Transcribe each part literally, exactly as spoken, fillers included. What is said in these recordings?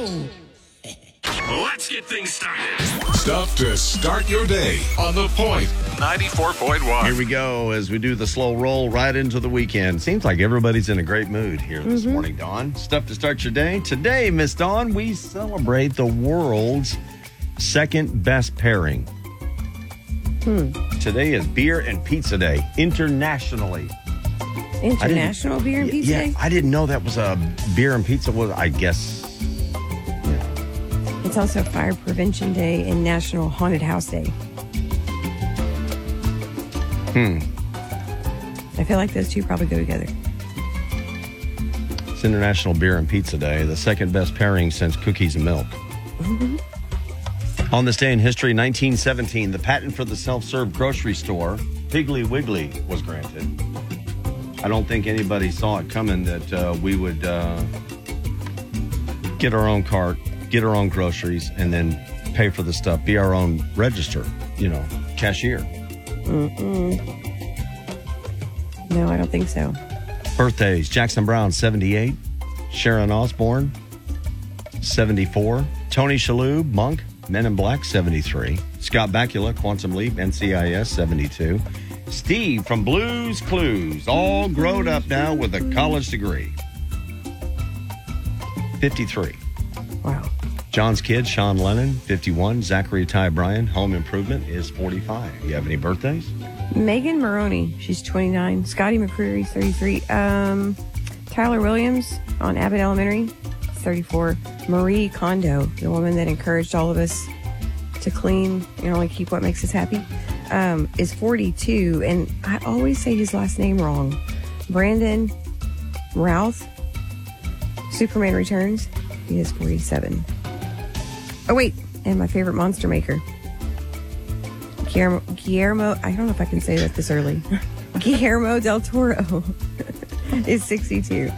go. Let's get things started. Stuff to start your day on The Point ninety-four point one. Here we go as we do the slow roll right into the weekend. Seems like everybody's in a great mood here this Mm-hmm. morning, Dawn. Stuff to start your day. Today, Miss Dawn, we celebrate the world's second best pairing. Hmm. Today is Beer and Pizza Day, internationally. International Beer and Pizza yeah, Day? I didn't know that was a beer and pizza. Was I guess. It's also Fire Prevention Day and National Haunted House Day. Hmm. I feel like those two probably go together. It's International Beer and Pizza Day, the second best pairing since cookies and milk. Mm-hmm. On this day in history, nineteen seventeen, the patent for the self-serve grocery store, Piggly Wiggly, was granted. I don't think anybody saw it coming that uh, we would uh, get our own cart, get our own groceries, and then pay for the stuff, be our own register, you know, cashier. Mm-mm. No, I don't think so. Birthdays, Jackson Brown, seventy-eight. Sharon Osbourne, seventy-four. Tony Shalhoub, Monk, Men in Black, seventy-three. Scott Bakula, Quantum Leap, N C I S, seventy-two. Steve from Blues Clues, all grown up now with a college degree. fifty-three. Wow. John's kid, Sean Lennon, fifty-one. Zachary Ty Bryan, Home Improvement, is forty-five. You have any birthdays? Megan Maroney, she's twenty-nine. Scotty McCreery, thirty-three. Um, Tyler Williams on Abbott Elementary, thirty-four. Marie Kondo, the woman that encouraged all of us to clean and only keep what makes us happy, um, is forty-two. And I always say his last name wrong. Brandon Routh, Superman Returns, he is forty-seven. Oh, wait, and my favorite monster maker, Guillermo, Guillermo, I don't know if I can say that this early. Guillermo del Toro is sixty-two.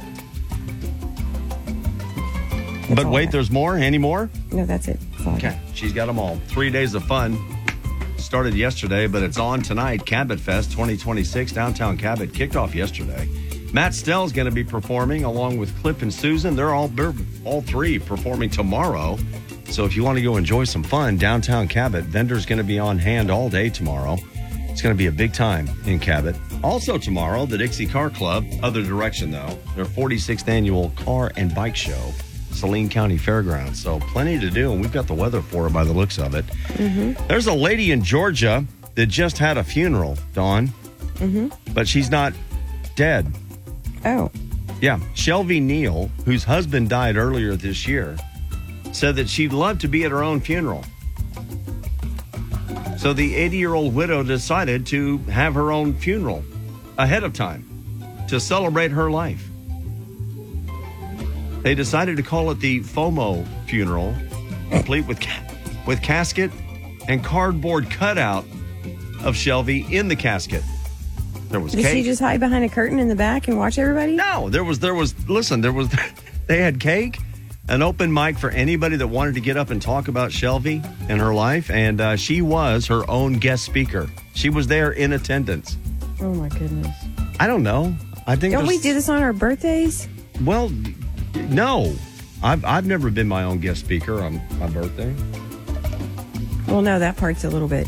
But wait, there's more? Any more? No, that's it. That's all I Okay, she's got them all. Three days of fun. Started yesterday, but it's on tonight. Cabot Fest twenty twenty-six, downtown Cabot, kicked off yesterday. Matt Stell's going to be performing along with Cliff and Susan. They're all they're all three performing tomorrow. So if you want to go enjoy some fun, downtown Cabot, vendors going to be on hand all day tomorrow. It's going to be a big time in Cabot. Also tomorrow, the Dixie Car Club, other direction though, their forty-sixth annual car and bike show, Saline County Fairgrounds. So plenty to do, and we've got the weather for it by the looks of it. Mm-hmm. There's a lady in Georgia that just had a funeral, Dawn, Mm-hmm. but she's not dead. Oh. Yeah, Shelby Neal, whose husband died earlier this year, said that she'd love to be at her own funeral. So the eighty-year-old widow decided to have her own funeral ahead of time to celebrate her life. They decided to call it the FOMO funeral, complete with ca- with casket and cardboard cutout of Shelby in the casket. There was Did cake. she just hide behind a curtain in the back and watch everybody? No, there was, there was, listen, there was, they had cake, an open mic for anybody that wanted to get up and talk about Shelby and her life, and uh, she was her own guest speaker. She was there in attendance. Oh, my goodness. I don't know. I think Don't we there's- do this on our birthdays? Well, no. I've, I've never been my own guest speaker on my birthday. Well, no, that part's a little bit.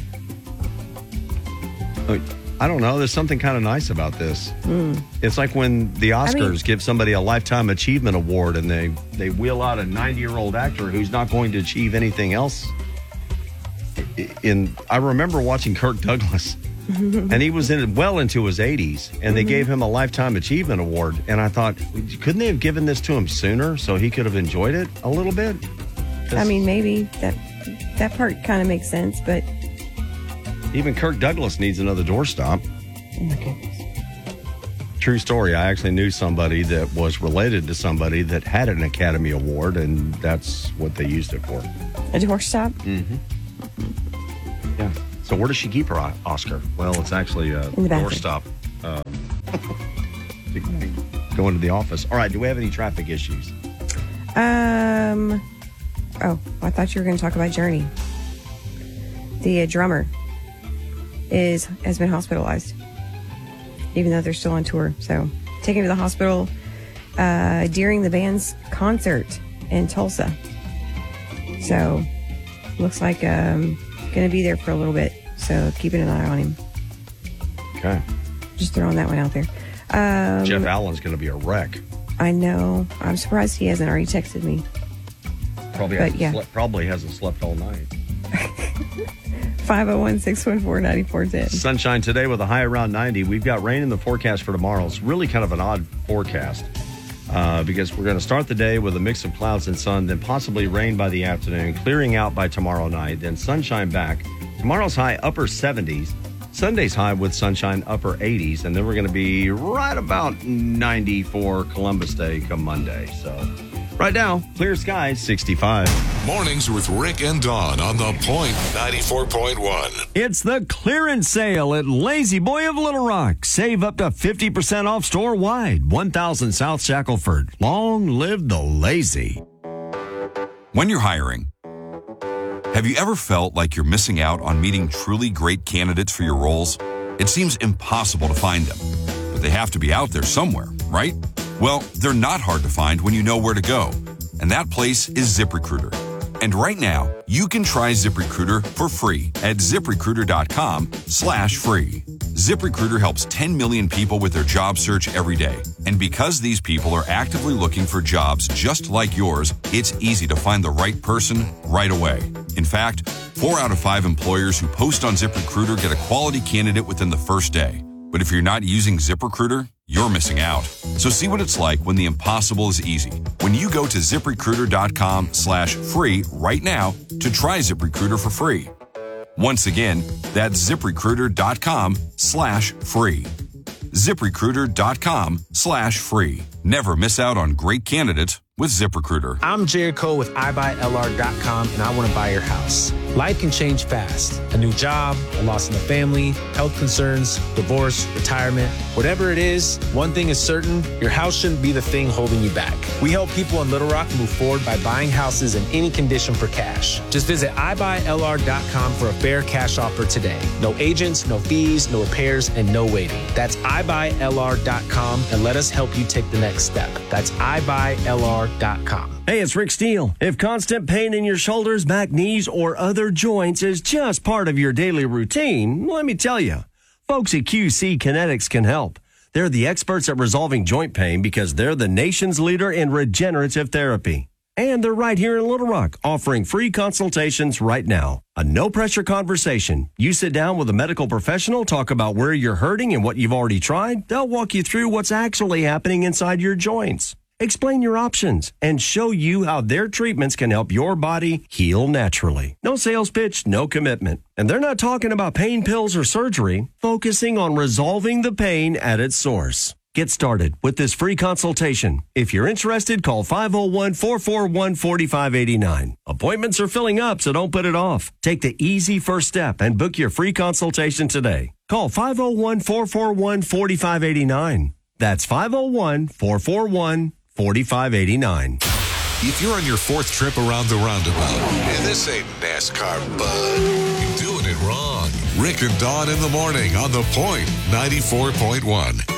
I don't know. There's something kind of nice about this. Mm. It's like when the Oscars I mean- give somebody a Lifetime Achievement Award and they, they wheel out a ninety-year-old actor who's not going to achieve anything else. In I remember watching Kirk Douglas, and he was in it well into his eighties, and they Mm-hmm. gave him a Lifetime Achievement Award. And I thought, couldn't they have given this to him sooner so he could have enjoyed it a little bit? I mean, maybe that that part kind of makes sense, but Even Kirk Douglas needs another doorstop. oh my goodness. True story. I actually knew somebody that was related to somebody that had an Academy Award, and that's what they used it for. A doorstop? Mm-hmm. Yeah. So where does she keep her o- Oscar? Well, it's actually a In the bathroom. doorstop. Um, go into the office. All right. Do we have any traffic issues? Um. Oh, I thought you were going to talk about Journey. The uh, drummer is has been hospitalized, even though they're still on tour. So, taken to the hospital uh, during the band's concert in Tulsa. So looks like um going to be there for a little bit. So keeping an eye on him. Okay. Just throwing that one out there. Um, Jeff Allen's going to be a wreck. I know. I'm surprised he hasn't already texted me. Probably But, hasn't, yeah. slept, probably hasn't slept all night. five oh one, six one four, nine four one zero. Sunshine today with a high around ninety. We've got rain in the forecast for tomorrow. It's really kind of an odd forecast uh, because we're going to start the day with a mix of clouds and sun, then possibly rain by the afternoon, clearing out by tomorrow night, then sunshine back. Tomorrow's high upper seventies. Sunday's high with sunshine upper eighties, and then we're going to be right about ninety for Columbus Day come Monday. So right now, clear skies, sixty-five. Mornings with Rick and Dawn on The Point ninety-four point one. It's the clearance sale at Lazy Boy of Little Rock. Save up to fifty percent off store-wide. one thousand South Shackelford. Long live the lazy. When you're hiring, have you ever felt like you're missing out on meeting truly great candidates for your roles? It seems impossible to find them, but they have to be out there somewhere, right? Well, they're not hard to find when you know where to go, and that place is ZipRecruiter. And right now, you can try ZipRecruiter for free at ZipRecruiter.com slash free. ZipRecruiter helps ten million people with their job search every day. And because these people are actively looking for jobs just like yours, it's easy to find the right person right away. In fact, four out of five employers who post on ZipRecruiter get a quality candidate within the first day. But if you're not using ZipRecruiter, you're missing out. So see what it's like when the impossible is easy. When you go to ZipRecruiter.com slash free right now to try ZipRecruiter for free. Once again, that's ZipRecruiter.com slash free. ZipRecruiter.com slash free. Never miss out on great candidates with ZipRecruiter. I'm Jared Cole with I buy L R dot com, and I want to buy your house. Life can change fast. A new job, a loss in the family, health concerns, divorce, retirement. Whatever it is, one thing is certain, your house shouldn't be the thing holding you back. We help people in Little Rock move forward by buying houses in any condition for cash. Just visit I buy L R dot com for a fair cash offer today. No agents, no fees, no repairs, and no waiting. That's I buy L R dot com, and let us help you take the next step. That's I buy L R dot com. Hey, it's Rick Steele. If constant pain in your shoulders, back, knees, or other joints is just part of your daily routine, let me tell you, folks at Q C Kinetics can help. They're the experts at resolving joint pain because they're the nation's leader in regenerative therapy. And they're right here in Little Rock, offering free consultations right now. A no-pressure conversation. You sit down with a medical professional, talk about where you're hurting and what you've already tried. They'll walk you through what's actually happening inside your joints. Explain your options and show you how their treatments can help your body heal naturally. No sales pitch, no commitment. And they're not talking about pain pills or surgery, focusing on resolving the pain at its source. Get started with this free consultation. If you're interested, call five oh one, four four one, four five eight nine. Appointments are filling up, so don't put it off. Take the easy first step and book your free consultation today. Call five oh one, four four one, four five eight nine. That's five oh one, four four one, four five eight nine. If you're on your fourth trip around the roundabout, and this ain't NASCAR, bud, you're doing it wrong. Rick and Dawn in the morning on The Point ninety-four point one.